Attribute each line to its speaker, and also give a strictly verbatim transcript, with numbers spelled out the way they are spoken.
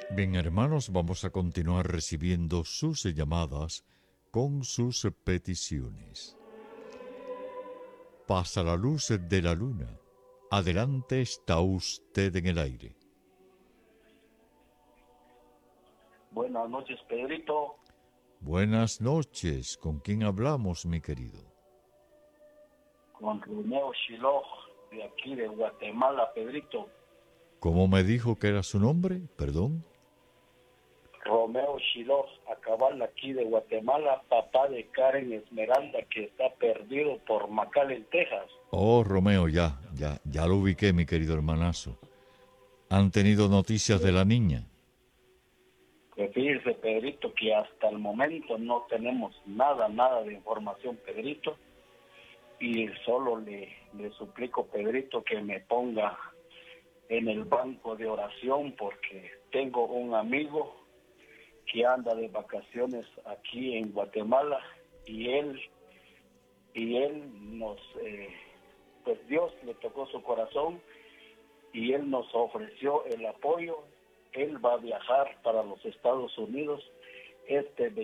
Speaker 1: Bien, hermanos, vamos a continuar recibiendo sus llamadas con sus peticiones. Pasa la luz de la luna. Adelante, está usted en el aire.
Speaker 2: Buenas noches, Pedrito.
Speaker 1: Buenas noches. ¿Con quién hablamos, mi querido?
Speaker 2: Con Romeo Shiloh, de aquí de Guatemala, Pedrito.
Speaker 1: ¿Cómo me dijo que era su nombre? Perdón.
Speaker 2: Romeo Shiloh, a cabal aquí de Guatemala, papá de Karen Esmeralda, que está perdido por McAllen, Texas.
Speaker 1: Oh, Romeo, ya, ya, ya lo ubiqué, mi querido hermanazo. ¿Han tenido noticias de la niña?
Speaker 2: Pues fíjese, Pedrito, que hasta el momento no tenemos nada, nada de información, Pedrito. Y solo le, le suplico, Pedrito, que me ponga en el banco de oración, porque tengo un amigo que anda de vacaciones aquí en Guatemala y él y él nos eh, pues Dios le tocó su corazón y él nos ofreció el apoyo. Él va a viajar para los Estados Unidos este